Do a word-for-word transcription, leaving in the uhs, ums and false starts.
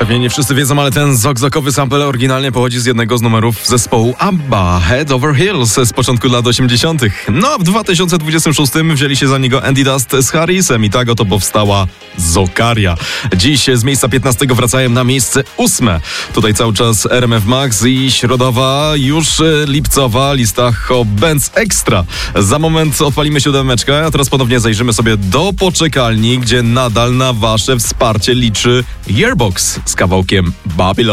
Pewnie nie wszyscy wiedzą, ale ten zok-zokowy sample oryginalnie pochodzi z jednego z numerów zespołu ABBA, Head Over Heels z początku lat osiemdziesiątych. No a w dwa tysiące dwudziestym szóstym wzięli się za niego Andy Dust z Harrisem i tak oto powstała Zokaria. Dziś z miejsca piętnastego wracają na miejsce ósme. Tutaj cały czas R M F Max i środowa, już lipcowa lista Benz Extra. Za moment odpalimy siódemeczkę, a teraz ponownie zajrzymy sobie do poczekalni, gdzie nadal na wasze wsparcie liczy Yearbox z kawałkiem Babylon.